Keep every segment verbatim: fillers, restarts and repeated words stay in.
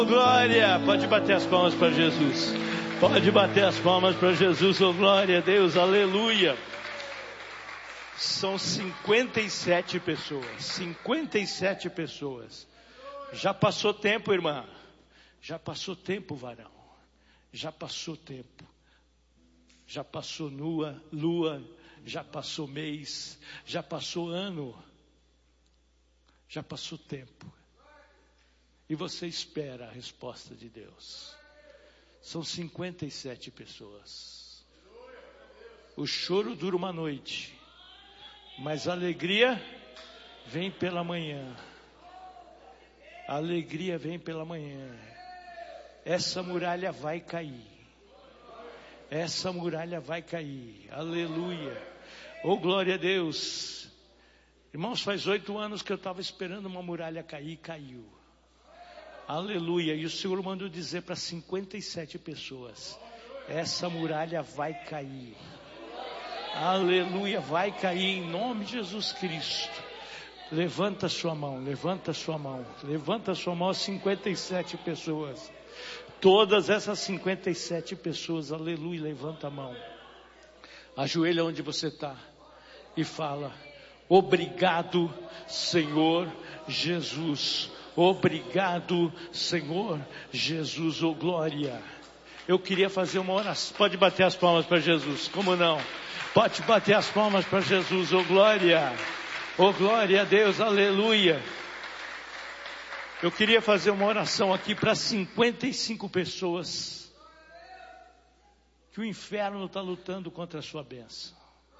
Glória, pode bater as palmas para Jesus. Pode bater as palmas para Jesus, oh glória a Deus, aleluia. São cinquenta e sete pessoas, cinquenta e sete pessoas. Já passou tempo, irmã. Já passou tempo, varão. Já passou tempo. Já passou lua, lua, já passou mês, já passou ano. Já passou tempo. E você espera a resposta de Deus. São cinquenta e sete pessoas. O choro dura uma noite, mas a alegria vem pela manhã. A alegria vem pela manhã. Essa muralha vai cair. Essa muralha vai cair. Aleluia. Oh, glória a Deus. Irmãos, faz oito anos que eu estava esperando uma muralha cair e caiu. Aleluia. E o Senhor mandou dizer para cinquenta e sete pessoas: essa muralha vai cair. Aleluia, vai cair em nome de Jesus Cristo. Levanta sua mão, levanta sua mão, levanta sua mão, cinquenta e sete pessoas. Todas essas cinquenta e sete pessoas, aleluia, levanta a mão. Ajoelha onde você está e fala: obrigado, Senhor Jesus. Obrigado, Senhor Jesus, oh glória. Eu queria fazer uma oração. Pode bater as palmas para Jesus, como não? Pode bater as palmas para Jesus, oh glória. Oh glória a Deus, aleluia. Eu queria fazer uma oração aqui para cinquenta e cinco pessoas que o inferno está lutando contra a sua bênção.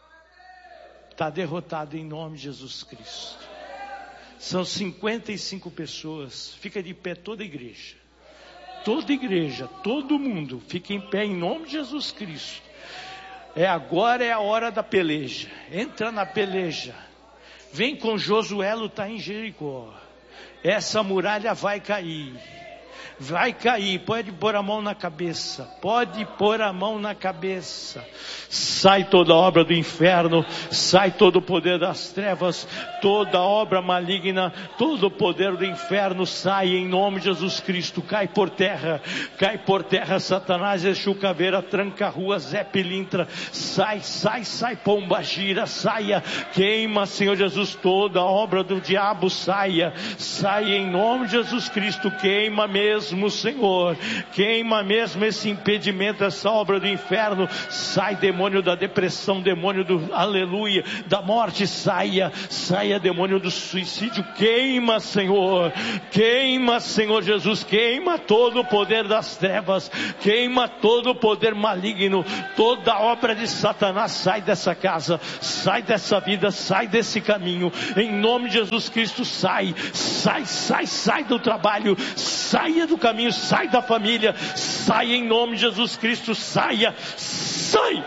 Está derrotado em nome de Jesus Cristo. São cinquenta e cinco pessoas. Fica de pé toda a igreja. Toda a igreja, todo mundo. Fica em pé em nome de Jesus Cristo. É agora, é a hora da peleja. Entra na peleja. Vem com Josué lutar em Jericó. Essa muralha vai cair. Vai cair, pode pôr a mão na cabeça, pode pôr a mão na cabeça. Sai toda obra do inferno, sai todo o poder das trevas, toda obra maligna, todo o poder do inferno sai em nome de Jesus Cristo. Cai por terra, cai por terra Satanás, Exu Caveira, Tranca Rua, Zé Pilintra. Sai, sai, sai, pomba gira, saia, queima Senhor Jesus, toda a obra do diabo saia, saia em nome de Jesus Cristo, queima mesmo Senhor, queima mesmo esse impedimento, essa obra do inferno. Sai demônio da depressão, demônio do aleluia, da morte, saia, saia demônio do suicídio, queima Senhor, queima Senhor Jesus, queima todo o poder das trevas, queima todo o poder maligno, toda obra de Satanás, sai dessa casa, sai dessa vida, sai desse caminho, em nome de Jesus Cristo, sai, sai, sai, sai do trabalho, saia do caminho, sai da família, sai em nome de Jesus Cristo, saia, sai,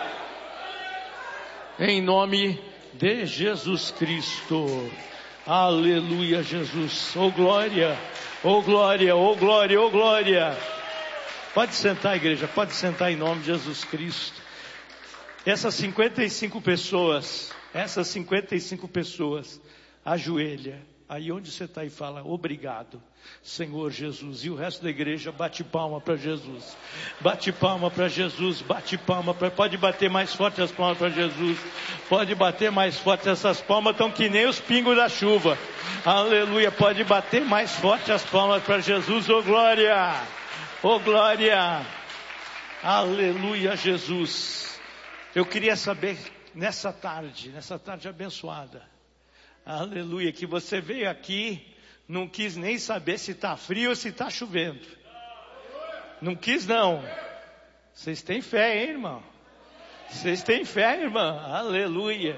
em nome de Jesus Cristo, aleluia Jesus, oh glória, oh glória, oh glória, oh glória. Pode sentar, igreja, pode sentar em nome de Jesus Cristo. Essas cinquenta e cinco pessoas, essas cinquenta e cinco pessoas, ajoelha, aí onde você está e fala: obrigado, Senhor Jesus. E o resto da igreja bate palma para Jesus, bate palma para Jesus, bate palma pra... pode bater mais forte as palmas para Jesus, pode bater mais forte. Essas palmas estão que nem os pingos da chuva, aleluia. Pode bater mais forte as palmas para Jesus, oh glória, oh glória, aleluia Jesus. Eu queria saber nessa tarde, nessa tarde abençoada, aleluia, que você veio aqui, não quis nem saber se está frio ou se está chovendo. Não quis não. Vocês têm fé, hein, irmão? Vocês têm fé, irmã? Aleluia.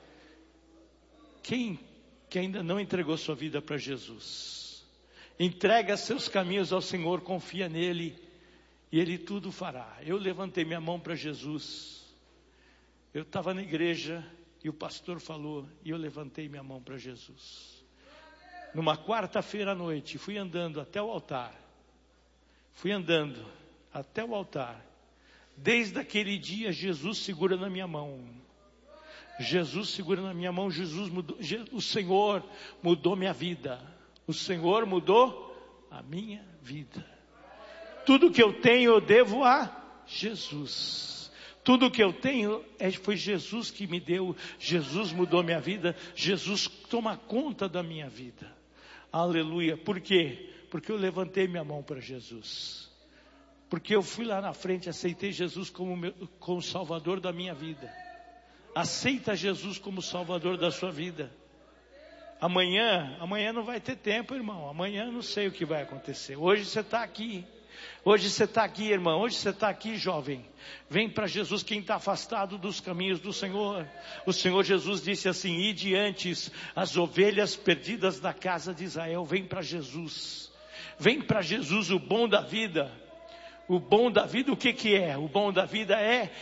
Quem que ainda não entregou sua vida para Jesus, entrega seus caminhos ao Senhor, confia nele e Ele tudo fará. Eu levantei minha mão para Jesus. Eu estava na igreja e o pastor falou, e eu levantei minha mão para Jesus. Numa quarta-feira à noite, fui andando até o altar. Fui andando até o altar. Desde aquele dia, Jesus segura na minha mão. Jesus segura na minha mão. Jesus mudou, o Senhor mudou minha vida. O Senhor mudou a minha vida. Tudo que eu tenho eu devo a Jesus. Tudo que eu tenho é, foi Jesus que me deu. Jesus mudou minha vida. Jesus toma conta da minha vida. Aleluia. Por quê? Porque eu levantei minha mão para Jesus. Porque eu fui lá na frente, aceitei Jesus como, meu, como Salvador da minha vida. Aceita Jesus como Salvador da sua vida. Amanhã, amanhã não vai ter tempo, irmão. Amanhã não sei o que vai acontecer. Hoje você está aqui. Hoje você está aqui, irmão. Hoje você está aqui, jovem. Vem para Jesus quem está afastado dos caminhos do Senhor. O Senhor Jesus disse assim: ide antes as ovelhas perdidas da casa de Israel. Vem para Jesus. Vem para Jesus, o bom da vida. O bom da vida, o que que é? O bom da vida é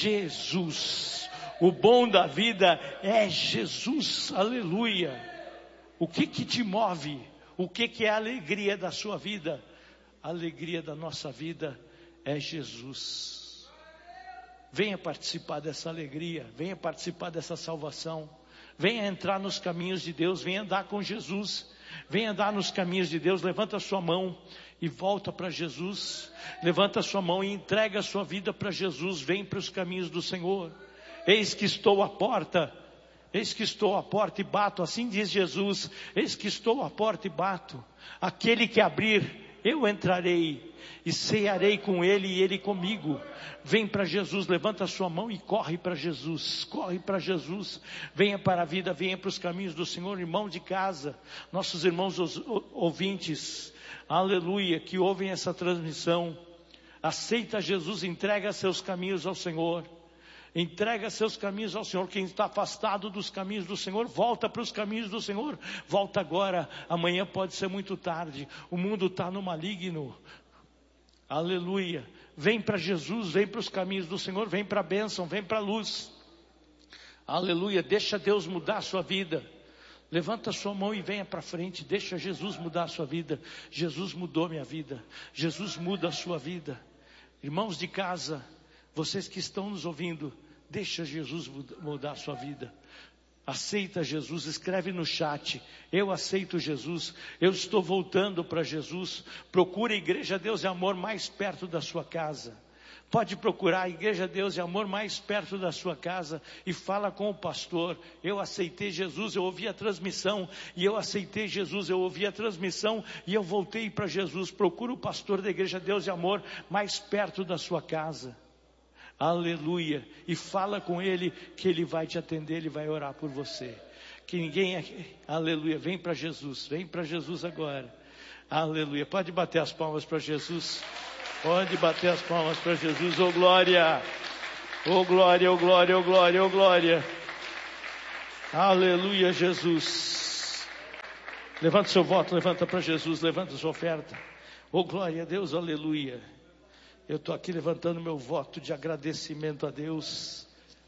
Jesus. O bom da vida é Jesus. Aleluia. O que que te move? O que que é a alegria da sua vida? A alegria da nossa vida é Jesus. Venha participar dessa alegria, venha participar dessa salvação, venha entrar nos caminhos de Deus, venha andar com Jesus, venha andar nos caminhos de Deus. Levanta a sua mão e volta para Jesus, levanta a sua mão e entrega a sua vida para Jesus. Vem para os caminhos do Senhor. Eis que estou à porta, eis que estou à porta e bato, assim diz Jesus, eis que estou à porta e bato, aquele que abrir, eu entrarei e cearei com ele e ele comigo. Vem para Jesus, levanta a sua mão e corre para Jesus, corre para Jesus. Venha para a vida, venha para os caminhos do Senhor. Irmão de casa, nossos irmãos ouvintes, aleluia, que ouvem essa transmissão, aceita Jesus, entrega seus caminhos ao Senhor. Entrega seus caminhos ao Senhor. Quem está afastado dos caminhos do Senhor, volta para os caminhos do Senhor. Volta agora, amanhã pode ser muito tarde. O mundo está no maligno. Aleluia. Vem para Jesus, vem para os caminhos do Senhor, vem para a bênção, vem para a luz. Aleluia. Deixa Deus mudar a sua vida. Levanta a sua mão e venha para frente. Deixa Jesus mudar a sua vida. Jesus mudou minha vida. Jesus muda a sua vida. Irmãos de casa, vocês que estão nos ouvindo, deixa Jesus mudar a sua vida. Aceita Jesus, escreve no chat: eu aceito Jesus, eu estou voltando para Jesus. Procura a Igreja Deus e Amor mais perto da sua casa. Pode procurar a Igreja Deus e Amor mais perto da sua casa e fala com o pastor: eu aceitei Jesus, eu ouvi a transmissão e eu aceitei Jesus, eu ouvi a transmissão e eu voltei para Jesus. Procura o pastor da Igreja Deus e Amor mais perto da sua casa. Aleluia. E fala com ele que ele vai te atender, ele vai orar por você. Que ninguém aqui, aleluia, vem para Jesus, vem para Jesus agora. Aleluia. Pode bater as palmas para Jesus. Pode bater as palmas para Jesus. Oh glória, oh glória, oh glória, oh glória, oh glória. Aleluia, Jesus. Levanta seu voto, levanta para Jesus, levanta sua oferta. Oh glória a Deus, aleluia. Eu estou aqui levantando meu voto de agradecimento a Deus.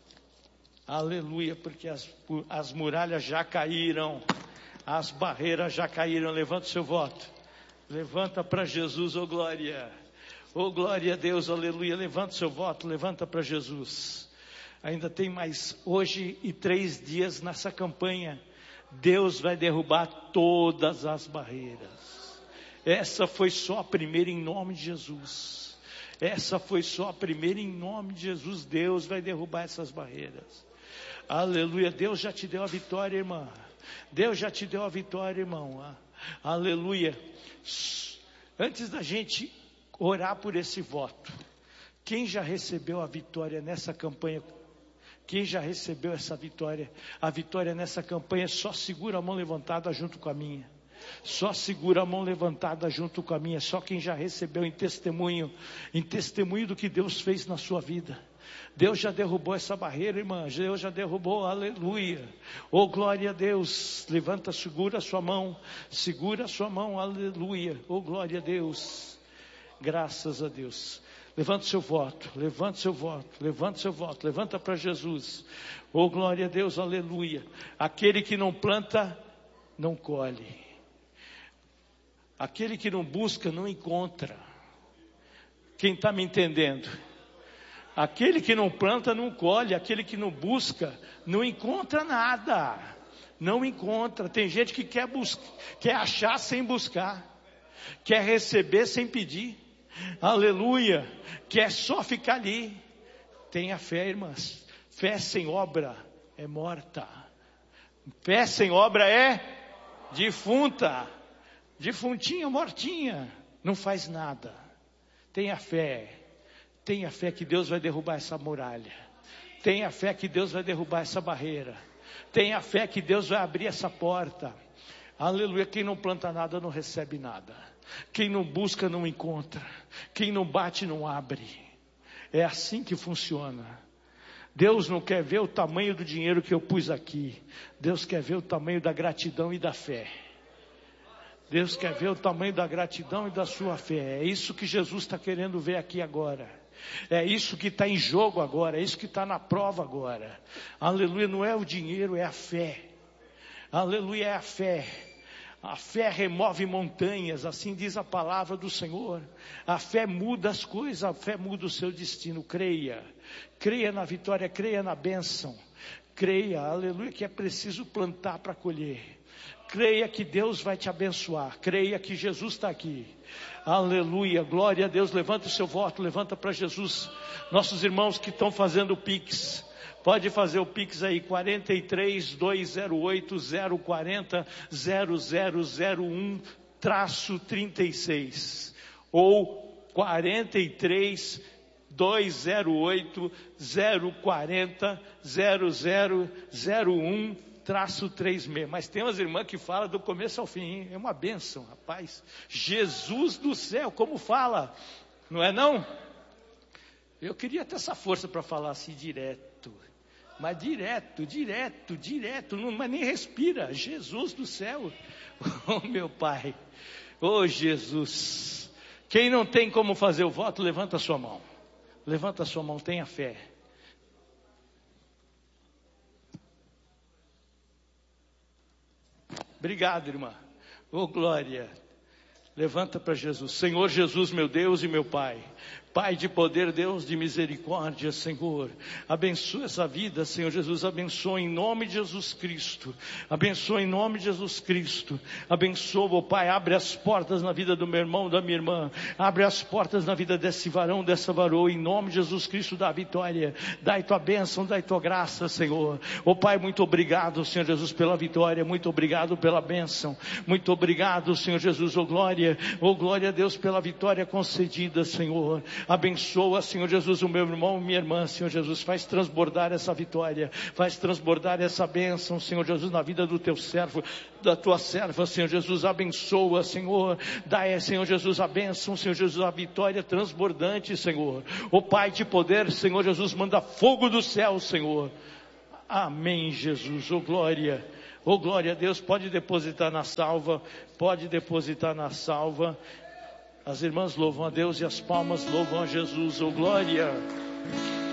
Aleluia, porque as, as muralhas já caíram, as barreiras já caíram. Levanta o seu voto, levanta para Jesus, oh glória, oh glória a Deus, aleluia. Levanta o seu voto, levanta para Jesus. Ainda tem mais hoje e três dias nessa campanha. Deus vai derrubar todas as barreiras. Essa foi só a primeira, em nome de Jesus. Essa foi só a primeira, em nome de Jesus. Deus vai derrubar essas barreiras. Aleluia. Deus já te deu a vitória, irmã. Deus já te deu a vitória, irmão. Aleluia. Antes da gente orar por esse voto, quem já recebeu a vitória nessa campanha? Quem já recebeu essa vitória? A vitória nessa campanha, só segura a mão levantada junto com a minha. Só segura a mão levantada junto com a minha. Só quem já recebeu em testemunho, em testemunho do que Deus fez na sua vida. Deus já derrubou essa barreira, irmã. Deus já derrubou, aleluia. Oh glória a Deus. Levanta, segura a sua mão. Segura a sua mão, aleluia. Oh glória a Deus. Graças a Deus. Levanta o seu voto, levanta o seu voto, levanta o seu voto, levanta para Jesus. Oh glória a Deus, aleluia. Aquele que não planta, não colhe. Aquele que não busca, não encontra. Quem está me entendendo? Aquele que não planta, não colhe. Aquele que não busca, não encontra nada. Não encontra. Tem gente que quer buscar, quer achar sem buscar. Quer receber sem pedir. aleluia, que é só ficar ali. Tenha fé, irmãs. Fé sem obra é morta. Fé sem obra é defunta. Defuntinha, mortinha, não faz nada. Tenha fé. Tenha fé que Deus vai derrubar essa muralha. Tenha fé que Deus vai derrubar essa barreira. Tenha fé que Deus vai abrir essa porta. Aleluia. Quem não planta nada não recebe nada. Quem não busca não encontra. Quem não bate não abre. É assim que funciona. Deus não quer ver o tamanho do dinheiro que eu pus aqui. Deus quer ver o tamanho da gratidão e da fé. Deus quer ver o tamanho da gratidão e da sua fé. É isso que Jesus está querendo ver aqui agora. É isso que está em jogo agora. É isso que está na prova agora. Aleluia, não é o dinheiro, é a fé. Aleluia, é a fé. A fé remove montanhas, assim diz a palavra do Senhor. A fé muda as coisas, a fé muda o seu destino. Creia, creia na vitória, creia na bênção. Creia, aleluia, que é preciso plantar para colher. Creia que Deus vai te abençoar. Creia que Jesus está aqui. Aleluia, glória a Deus. Levanta o seu voto, levanta para Jesus. Nossos irmãos que estão fazendo o Pix, pode fazer o Pix aí, quarenta e três, dois zero oito, zero quarenta, zero zero zero um, traço trinta e seis. Ou quarenta e três, dois zero oito, zero quarenta, zero zero zero um, traço três seis. Mas tem umas irmãs que falam do começo ao fim, hein? É uma bênção, rapaz. Jesus do céu, como fala? Não é não? Eu queria ter essa força para falar assim direto. Mas direto, direto, direto, não, mas nem respira. Jesus do céu. Oh meu Pai. Oh Jesus. Quem não tem como fazer o voto, levanta a sua mão. Levanta a sua mão, tenha fé. Obrigado, irmã. Oh, glória. Levanta para Jesus. Senhor Jesus, meu Deus e meu Pai. Pai de poder, Deus de misericórdia, Senhor. Abençoa essa vida, Senhor Jesus. Abençoa em nome de Jesus Cristo. Abençoa em nome de Jesus Cristo. Abençoa, oh Pai. Abre as portas na vida do meu irmão, da minha irmã. Abre as portas na vida desse varão, dessa varoa. Em nome de Jesus Cristo, dá vitória. Dai tua bênção, dai tua graça, Senhor. Oh Pai, muito obrigado, Senhor Jesus, pela vitória. Muito obrigado pela bênção. Muito obrigado, Senhor Jesus. Oh glória. Oh glória a Deus pela vitória concedida, Senhor. Abençoa, Senhor Jesus, o meu irmão e minha irmã, Senhor Jesus. Faz transbordar essa vitória. Faz transbordar essa bênção, Senhor Jesus, na vida do teu servo, da tua serva, Senhor Jesus. Abençoa, Senhor. Dá, Senhor Jesus, a bênção, Senhor Jesus, a vitória transbordante, Senhor. O Pai de poder, Senhor Jesus, manda fogo do céu, Senhor. Amém, Jesus. Oh glória. Oh glória a Deus. Pode depositar na salva. Pode depositar na salva. As irmãs louvam a Deus e as palmas louvam a Jesus. Oh glória.